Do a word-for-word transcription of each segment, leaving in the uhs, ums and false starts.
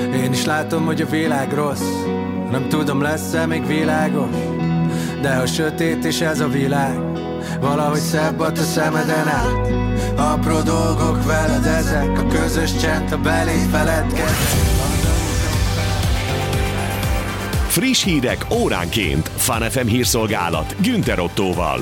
Én is látom, hogy a világ rossz, nem tudom, lesz-e még világos, de ha sötét és ez a világ, valahogy szebb a te szemeden át. Apró dolgok veled ezek, a közös csend, ha beléd feledkezek. Friss hírek óránként. Fun ef em hírszolgálat Günther Ottóval.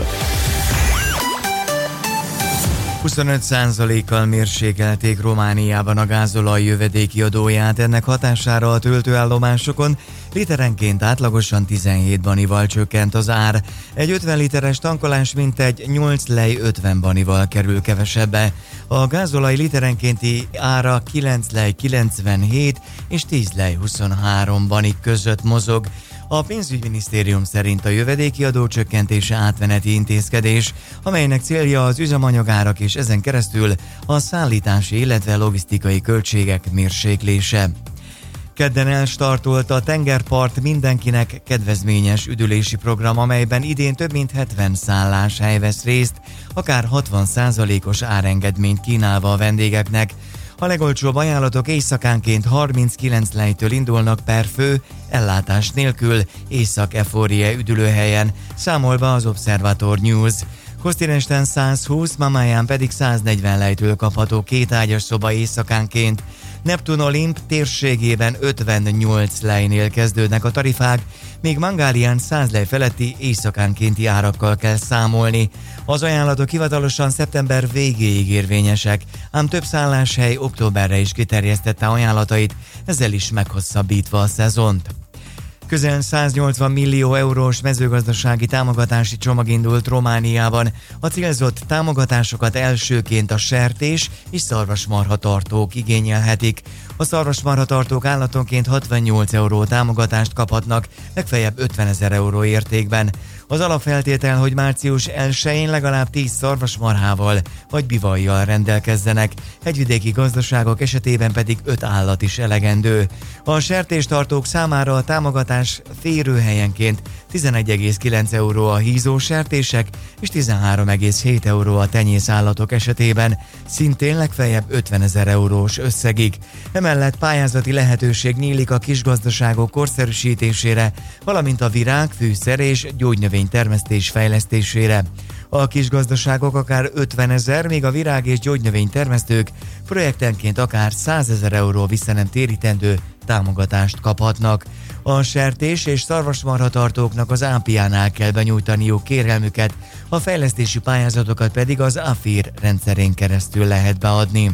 huszonöt százalékkal mérsékelték Romániában a gázolaj jövedéki adóját. Ennek hatására a töltőállomásokon literenként átlagosan tizenhét banival csökkent az ár. Egy ötven literes tankolás mintegy nyolc lej ötven banival kerül kevesebbe. A gázolaj literenkénti ára kilenc lej kilencvenhét és tíz lej huszonhárom bani között mozog. A pénzügyminisztérium szerint a jövedéki adó csökkentése átmeneti intézkedés, amelynek célja az üzemanyagárak és ezen keresztül a szállítási, illetve logisztikai költségek mérséklése. Kedden elstartolt a Tengerpart mindenkinek kedvezményes üdülési program, amelyben idén több mint hetven szálláshely vesz részt, akár hatvan százalékos árengedményt kínálva a vendégeknek. A legolcsóbb ajánlatok éjszakánként harminckilenc lejtől indulnak per fő, ellátás nélkül Észak-Eforie üdülőhelyen, számol be az Observator News. Kosztinesten százhúsz, Mamáján pedig száznegyven lejtől kapható két ágyas szoba éjszakánként. Neptun Olymp térségében ötvennyolc lejnél kezdődnek a tarifák, míg Mangálián száz lej feletti éjszakánkénti árakkal kell számolni. Az ajánlatok hivatalosan szeptember végéig érvényesek, ám több szálláshely októberre is kiterjesztette ajánlatait, ezzel is meghosszabbítva a szezont. Közel száznyolcvan millió eurós mezőgazdasági támogatási csomag indult Romániában. A célzott támogatásokat elsőként a sertés és szarvasmarhatartók igényelhetik. A szarvasmarhatartók állatonként hatvannyolc euró támogatást kaphatnak, legfeljebb ötvenezer euró értékben. Az alapfeltétel, hogy március elsején legalább tíz szarvasmarhával vagy bivajjal rendelkezzenek, hegyvidéki gazdaságok esetében pedig öt állat is elegendő. A sertéstartók számára a támogatás férőhelyenként tizenegy egész kilenc euró a hízó sertések és tizenhárom egész hét euró a tenyészállatok esetében, szintén legfeljebb ötvenezer eurós összegig. Emellett pályázati lehetőség nyílik a kisgazdaságok korszerűsítésére, valamint a virág, fűszer és gyógynövénytermesztés fejlesztésére. A kisgazdaságok akár ötvenezer, míg a virág- és gyógynövénytermesztők projektenként akár százezer euró vissza nem térítendő támogatást kaphatnak. A sertés és szarvasmarhatartóknak az á pé á-nál kell benyújtaniuk kérelmüket, a fejlesztési pályázatokat pedig az AFIR rendszerén keresztül lehet beadni.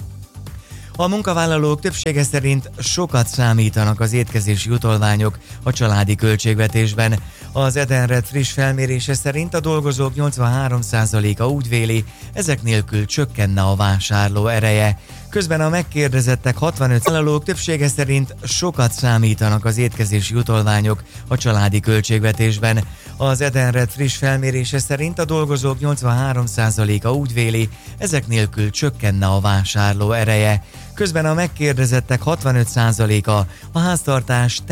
A munkavállalók többsége szerint sokat számítanak az étkezési utalványok a családi költségvetésben. Az Edenred friss felmérése szerint a dolgozók nyolcvanhárom százaléka úgy véli, ezek nélkül csökkenne a vásárló ereje. Közben a megkérdezettek hatvanöt százaléka többsége szerint sokat számítanak az étkezési utalványok a családi költségvetésben. Az Edenred friss felmérése szerint a dolgozók nyolcvanhárom százaléka úgy véli, ezek nélkül csökkenne a vásárló ereje. Közben a megkérdezettek hatvanöt százaléka a háztartás